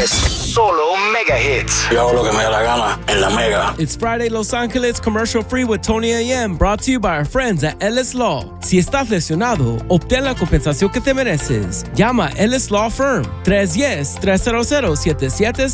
es solo Mega Hits. Yo hago lo que me da la gana en la Mega. It's Friday Los Angeles, commercial free with Tony AM, brought to you by our friends at Ellis Law. Si estás lesionado, obtén la compensación que te mereces. Llama Ellis Law Firm 310-300-7777